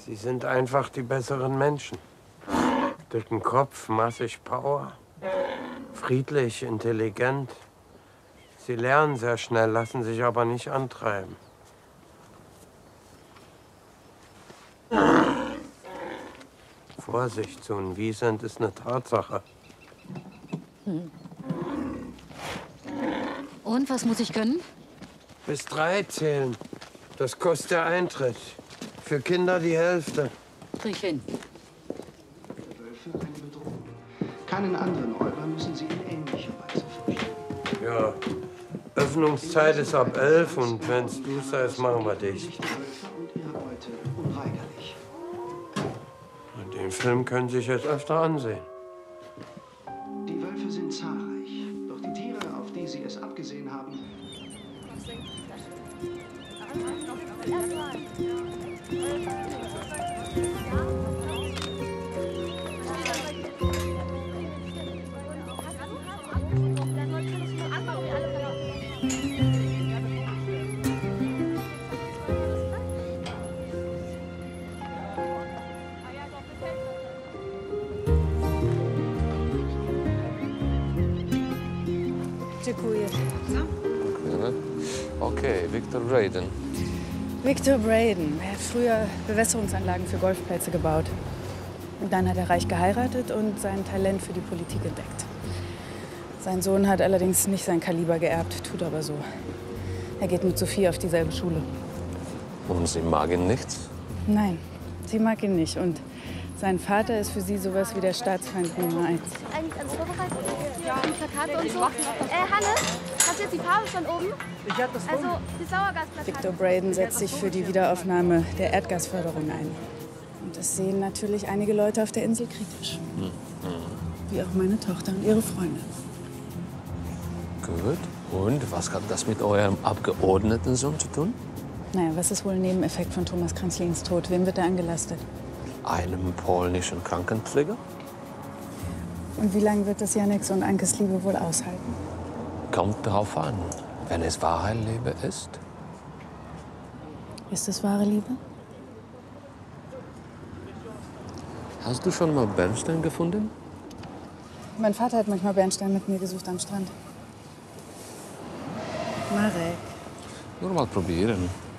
Sie sind einfach die besseren Menschen. Dicken Kopf, massig Power. Friedlich, intelligent. Sie lernen sehr schnell, lassen sich aber nicht antreiben. Vorsicht, so ein Wiesent ist eine Tatsache. Und, was muss ich können? Bis 3 zählen. Das kostet der Eintritt. Für Kinder die Hälfte. Krieg ich hin. Wölfe eine Bedrohung. Keinen anderen Räuber müssen sie in ähnlicher Weise fürchten. Ja, Öffnungszeit ist ab 11 und wenn's duster ist, machen wir dicht. Die Wölfe und ihre Beute unweigerlich. Und den Film können Sie sich jetzt öfter ansehen. Die Wölfe sind zahlreich, doch die Tiere, auf die sie es abgesehen haben, Dziękuję. Okay, Victor Braden. Victor Braden. Er hat früher Bewässerungsanlagen für Golfplätze gebaut. Und dann hat er reich geheiratet und sein Talent für die Politik entdeckt. Sein Sohn hat allerdings nicht sein Kaliber geerbt, tut aber so. Er geht mit Sophie auf dieselbe Schule. Und Sie mag ihn nicht? Nein, sie mag ihn nicht. Und sein Vater ist für sie sowas wie der Staatsfeind Nummer 1. Eigentlich alles vorbereitet? Ja. Die Plakate und so. Hannes, hast du jetzt die Farbe von oben? Ich hab das also die Sauergasplakate. Victor Braden setzt sich für die Wiederaufnahme der Erdgasförderung ein. Und das sehen natürlich einige Leute auf der Insel kritisch. Wie auch meine Tochter und ihre Freunde. Gut. Und was hat das mit eurem Abgeordnetensohn zu tun? Naja, was ist wohl ein Nebeneffekt von Thomas Kranzlins Tod? Wem wird er angelastet? Einem polnischen Krankenpfleger? Und wie lange wird das Janeks und Ankes Liebe wohl aushalten? Kommt darauf an, wenn es wahre Liebe ist. Ist es wahre Liebe? Hast du schon mal Bernstein gefunden? Mein Vater hat manchmal Bernstein mit mir gesucht am Strand. Marek. Nur mal probieren.